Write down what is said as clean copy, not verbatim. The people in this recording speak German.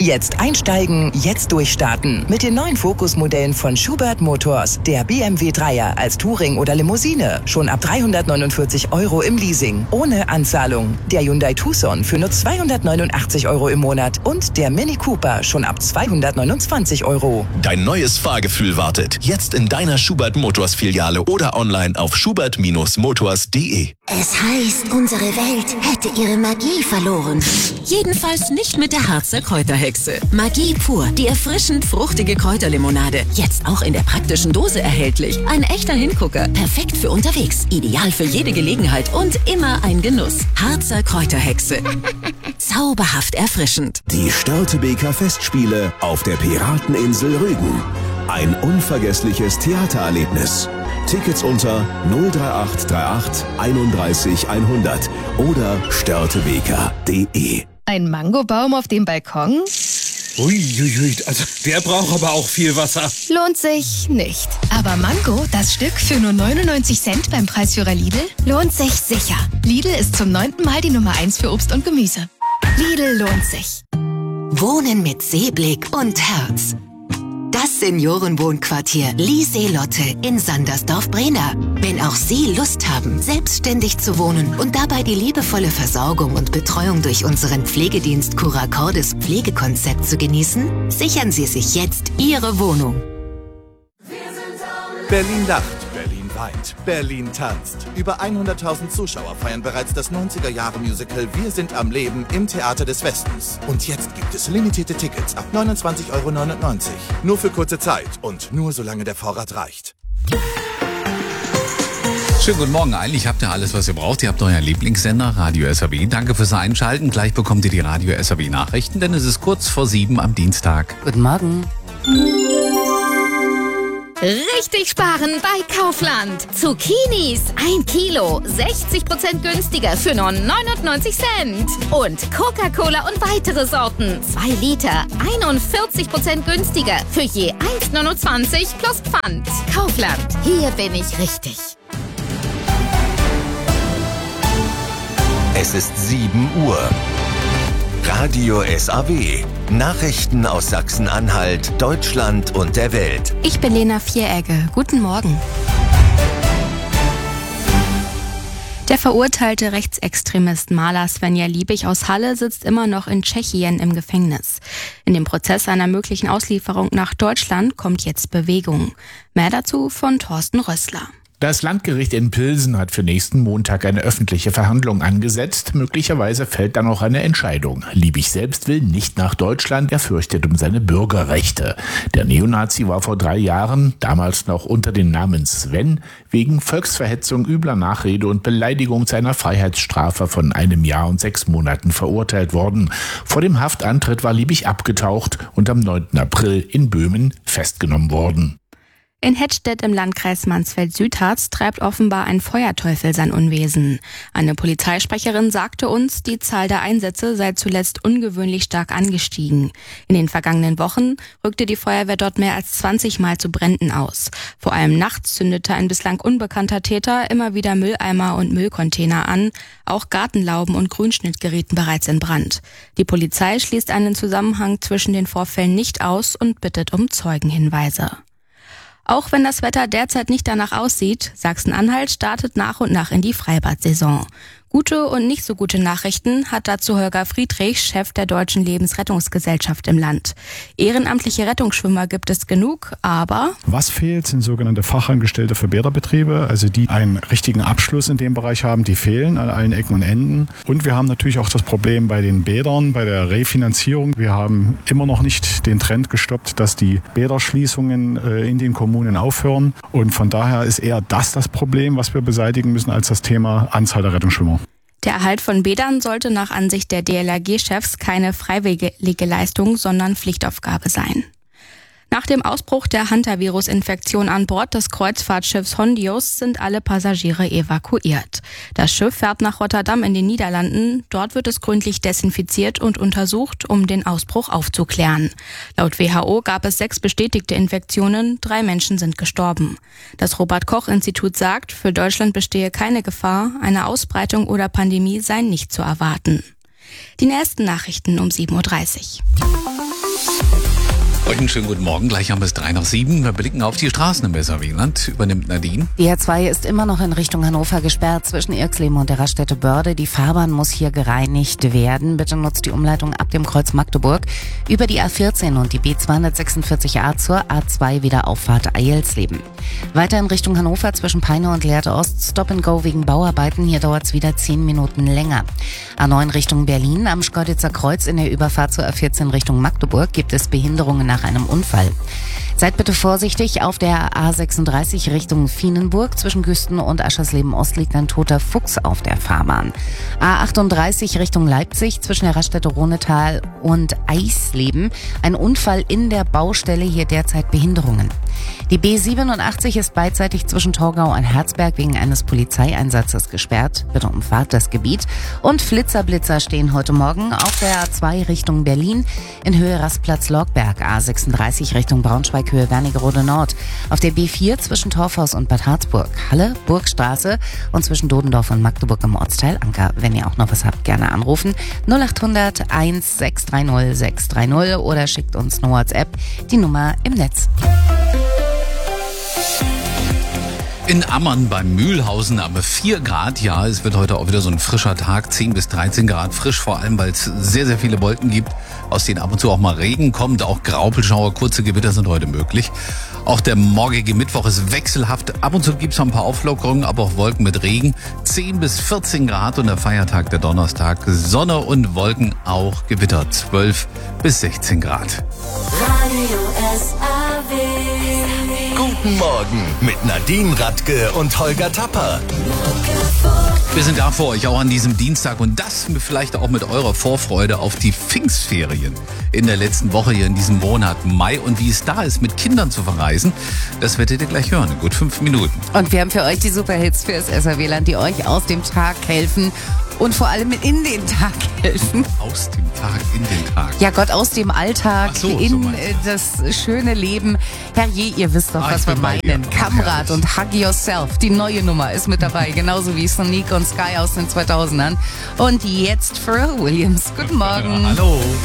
Jetzt einsteigen, jetzt durchstarten. Mit den neuen Focus-Modellen von Schubert Motors. Der BMW 3er als Touring oder Limousine. Schon ab 349 € im Leasing. Ohne Anzahlung. Der Hyundai Tucson für nur 289 € im Monat. Und der Mini Cooper schon ab 229 €. Dein neues Fahrgefühl wartet. Jetzt in deiner Schubert Motors Filiale oder online auf schubert-motors.de. Es heißt, unsere Welt hätte ihre Magie verloren. Jedenfalls nicht mit der Harzer Kräuterhexe. Magie pur, die erfrischend fruchtige Kräuterlimonade. Jetzt auch in der praktischen Dose erhältlich. Ein echter Hingucker. Perfekt für unterwegs. Ideal für jede Gelegenheit und immer ein Genuss. Harzer Kräuterhexe. Zauberhaft erfrischend. Die Störtebeker Festspiele auf der Pirateninsel Rügen. Ein unvergessliches Theatererlebnis. Tickets unter 03838 31 100 oder störtebeker.de. Ein Mangobaum auf dem Balkon? Uiuiui, also der braucht aber auch viel Wasser. Lohnt sich nicht. Aber Mango, das Stück für nur 99 Cent beim Preisführer Lidl, lohnt sich sicher. Lidl ist zum 9. Mal die Nummer 1 für Obst und Gemüse. Lidl lohnt sich. Wohnen mit Seeblick und Herz. Das Seniorenwohnquartier Lieseelotte in Sandersdorf-Brena. Wenn auch Sie Lust haben, selbstständig zu wohnen und dabei die liebevolle Versorgung und Betreuung durch unseren Pflegedienst Curacordes Pflegekonzept zu genießen, sichern Sie sich jetzt Ihre Wohnung. Berlin lacht, Berlin weint, Berlin tanzt. Über 100.000 Zuschauer feiern bereits das 90er-Jahre-Musical Wir sind am Leben im Theater des Westens. Und jetzt gibt es limitierte Tickets ab 29,99 €. Nur für kurze Zeit und nur solange der Vorrat reicht. Schönen guten Morgen. Eigentlich habt ihr alles, was ihr braucht. Ihr habt euren Lieblingssender, Radio SAW. Danke fürs Einschalten. Gleich bekommt ihr die Radio SAW Nachrichten, denn es ist kurz vor 7 am Dienstag. Guten Morgen. Richtig sparen bei Kaufland. Zucchinis 1 Kilo, 60% günstiger für nur 99 Cent. Und Coca-Cola und weitere Sorten, 2 Liter, 41% günstiger für je 1,29 plus Pfand. Kaufland, hier bin ich richtig. Es ist 7 Uhr. Radio SAW. Nachrichten aus Sachsen-Anhalt, Deutschland und der Welt. Ich bin Lena Vieregge. Guten Morgen. Der verurteilte Rechtsextremist Maler Svenja Liebig aus Halle sitzt immer noch in Tschechien im Gefängnis. In dem Prozess einer möglichen Auslieferung nach Deutschland kommt jetzt Bewegung. Mehr dazu von Thorsten Rössler. Das Landgericht in Pilsen hat für nächsten Montag eine öffentliche Verhandlung angesetzt. Möglicherweise fällt dann auch eine Entscheidung. Liebig selbst will nicht nach Deutschland, er fürchtet um seine Bürgerrechte. Der Neonazi war vor 3 Jahren, damals noch unter dem Namen Sven, wegen Volksverhetzung, übler Nachrede und Beleidigung zu einer Freiheitsstrafe von 1 Jahr und 6 Monaten verurteilt worden. Vor dem Haftantritt war Liebig abgetaucht und am 9. April in Böhmen festgenommen worden. In Hettstedt im Landkreis Mansfeld-Südharz treibt offenbar ein Feuerteufel sein Unwesen. Eine Polizeisprecherin sagte uns, die Zahl der Einsätze sei zuletzt ungewöhnlich stark angestiegen. In den vergangenen Wochen rückte die Feuerwehr dort mehr als 20 Mal zu Bränden aus. Vor allem nachts zündete ein bislang unbekannter Täter immer wieder Mülleimer und Müllcontainer an. Auch Gartenlauben und Grünschnitt gerieten bereits in Brand. Die Polizei schließt einen Zusammenhang zwischen den Vorfällen nicht aus und bittet um Zeugenhinweise. Auch wenn das Wetter derzeit nicht danach aussieht, Sachsen-Anhalt startet nach und nach in die Freibad-Saison. Gute und nicht so gute Nachrichten hat dazu Holger Friedrich, Chef der Deutschen Lebensrettungsgesellschaft im Land. Ehrenamtliche Rettungsschwimmer gibt es genug, aber... Was fehlt, sind sogenannte Fachangestellte für Bäderbetriebe, also die einen richtigen Abschluss in dem Bereich haben, die fehlen an allen Ecken und Enden. Und wir haben natürlich auch das Problem bei den Bädern, bei der Refinanzierung. Wir haben immer noch nicht den Trend gestoppt, dass die Bäderschließungen in den Kommunen aufhören. Und von daher ist eher das Problem, was wir beseitigen müssen, als das Thema Anzahl der Rettungsschwimmer. Der Erhalt von Bädern sollte nach Ansicht der DLRG-Chefs keine freiwillige Leistung, sondern Pflichtaufgabe sein. Nach dem Ausbruch der Hantavirus-Infektion an Bord des Kreuzfahrtschiffs Hondius sind alle Passagiere evakuiert. Das Schiff fährt nach Rotterdam in den Niederlanden. Dort wird es gründlich desinfiziert und untersucht, um den Ausbruch aufzuklären. Laut WHO gab es 6 bestätigte Infektionen, 3 Menschen sind gestorben. Das Robert-Koch-Institut sagt, für Deutschland bestehe keine Gefahr, eine Ausbreitung oder Pandemie sei nicht zu erwarten. Die nächsten Nachrichten um 7:30 Uhr. euch einen schönen guten Morgen. Gleich haben wir es 6:03. Wir blicken auf die Straßen im Weserwieland. Übernimmt Nadine. Die A2 ist immer noch in Richtung Hannover gesperrt zwischen Irxleben und der Raststätte Börde. Die Fahrbahn muss hier gereinigt werden. Bitte nutzt die Umleitung ab dem Kreuz Magdeburg über die A14 und die B246a zur A2 Wiederauffahrt Eilsleben. Weiter in Richtung Hannover zwischen Peine und Lehrte Ost. Stop and Go wegen Bauarbeiten. Hier dauert es wieder 10 Minuten länger. A9 Richtung Berlin. Am Schkeuditzer Kreuz in der Überfahrt zur A14 Richtung Magdeburg gibt es Behinderungen nach einem Unfall. Seid bitte vorsichtig, auf der A36 Richtung Vienenburg. Zwischen Güsten und Aschersleben Ost liegt ein toter Fuchs auf der Fahrbahn. A38 Richtung Leipzig zwischen der Raststätte Ronetal und Eisleben. Ein Unfall in der Baustelle, hier derzeit Behinderungen. Die B87 ist beidseitig zwischen Torgau und Herzberg wegen eines Polizeieinsatzes gesperrt. Bitte umfahrt das Gebiet. Und Flitzer stehen heute Morgen auf der A2 Richtung Berlin in Höhe Rastplatz Lorgberg. A36 Richtung Braunschweig Höhe Wernigerode Nord. Auf der B4 zwischen Torfhaus und Bad Harzburg. Halle, Burgstraße und zwischen Dodendorf und Magdeburg im Ortsteil Anker. Wenn ihr auch noch was habt, gerne anrufen. 0800 1630 630 oder schickt uns eine WhatsApp. Die Nummer im Netz. In Ammann beim Mühlhausen haben wir 4 Grad. Ja, es wird heute auch wieder so ein frischer Tag. 10 bis 13 Grad frisch, vor allem weil es sehr, sehr viele Wolken gibt, aus denen ab und zu auch mal Regen kommt. Auch Graupelschauer, kurze Gewitter sind heute möglich. Auch der morgige Mittwoch ist wechselhaft. Ab und zu gibt es noch ein paar Auflockerungen, aber auch Wolken mit Regen. 10 bis 14 Grad und der Feiertag, der Donnerstag. Sonne und Wolken, auch Gewitter. 12 bis 16 Grad. Radio SAW. Guten Morgen mit Nadine Radke und Holger Tapper. Wir sind da für euch auch an diesem Dienstag und das vielleicht auch mit eurer Vorfreude auf die Pfingstferien in der letzten Woche hier in diesem Monat Mai. Und wie es da ist, mit Kindern zu verreisen, das werdet ihr gleich hören in gut 5 Minuten. Und wir haben für euch die Superhits fürs SAW-Land, die euch aus dem Tag helfen. Und vor allem in den Tag helfen. Aus dem Tag in den Tag. Ja Gott, aus dem Alltag in das schöne Leben. Herrje, ihr wisst doch, was wir meinen. Kamrat und Hug Yourself. Die neue Nummer ist mit dabei. Genauso wie Sonique und Sky aus den 2000ern. Und jetzt Pharrell Williams. Guten Morgen. Hallo.